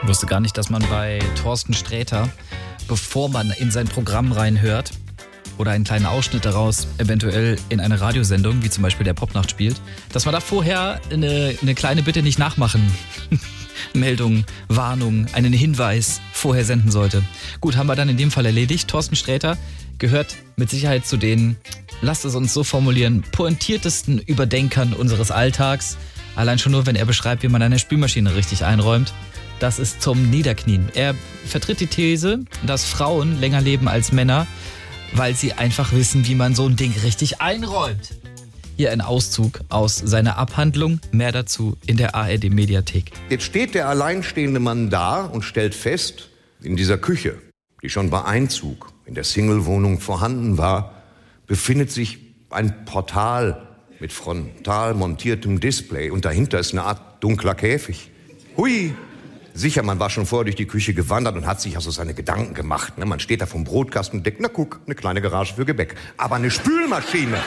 wusste gar nicht, dass man bei Thorsten Sträter, bevor man in sein Programm reinhört oder einen kleinen Ausschnitt daraus eventuell in eine Radiosendung, wie zum Beispiel der Popnacht spielt, dass man da vorher eine kleine Bitte nicht nachmachen Meldung, Warnung, einen Hinweis vorher senden sollte. Gut, haben wir dann in dem Fall erledigt. Thorsten Sträter gehört mit Sicherheit zu den, lasst es uns so formulieren, pointiertesten Überdenkern unseres Alltags. Allein schon nur, wenn er beschreibt, wie man eine Spülmaschine richtig einräumt. Das ist zum Niederknien. Er vertritt die These, dass Frauen länger leben als Männer, weil sie einfach wissen, wie man so ein Ding richtig einräumt. Hier ein Auszug aus seiner Abhandlung, mehr dazu in der ARD-Mediathek. Jetzt steht der alleinstehende Mann da und stellt fest, in dieser Küche, die schon bei Einzug in der Single-Wohnung vorhanden war, befindet sich ein Portal mit frontal montiertem Display und dahinter ist eine Art dunkler Käfig. Hui! Sicher, man war schon vorher durch die Küche gewandert und hat sich also seine Gedanken gemacht. Man steht da vom Brotkasten und denkt, na guck, eine kleine Garage für Gebäck. Aber eine Spülmaschine!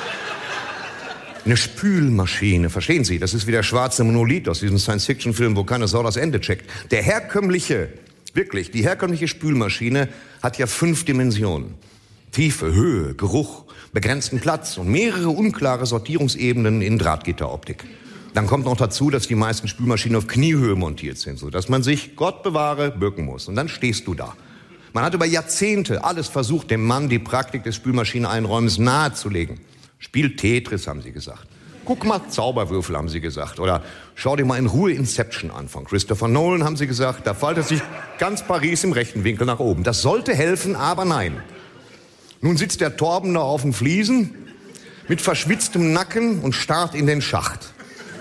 Eine Spülmaschine, verstehen Sie? Das ist wie der schwarze Monolith aus diesem Science-Fiction-Film, wo keine Sau das Ende checkt. Die herkömmliche Spülmaschine hat ja 5 Dimensionen. Tiefe, Höhe, Geruch, begrenzten Platz und mehrere unklare Sortierungsebenen in Drahtgitteroptik. Dann kommt noch dazu, dass die meisten Spülmaschinen auf Kniehöhe montiert sind, sodass man sich, Gott bewahre, bücken muss. Und dann stehst du da. Man hat über Jahrzehnte alles versucht, dem Mann die Praktik des Spülmaschineneinräumens nahezulegen. Spiel Tetris, haben sie gesagt. Guck mal, Zauberwürfel, haben sie gesagt. Oder schau dir mal in Ruhe Inception an von Christopher Nolan, haben sie gesagt. Da faltet sich ganz Paris im rechten Winkel nach oben. Das sollte helfen, aber nein. Nun sitzt der Torben da auf den Fliesen mit verschwitztem Nacken und starrt in den Schacht.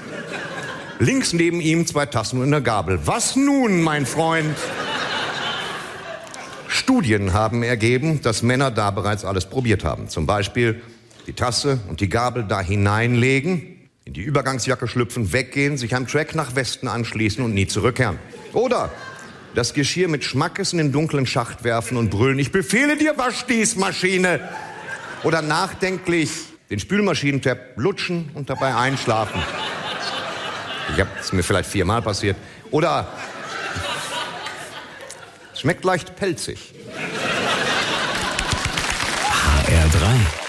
Links neben ihm 2 Tassen und eine Gabel. Was nun, mein Freund? Studien haben ergeben, dass Männer da bereits alles probiert haben. Zum Beispiel die Tasse und die Gabel da hineinlegen, in die Übergangsjacke schlüpfen, weggehen, sich am Track nach Westen anschließen und nie zurückkehren. Oder das Geschirr mit Schmackes in den dunklen Schacht werfen und brüllen, ich befehle dir, wasch dies, Maschine. Oder nachdenklich den Spülmaschinentab lutschen und dabei einschlafen. Es mir vielleicht 4-mal passiert. Oder es schmeckt leicht pelzig. HR3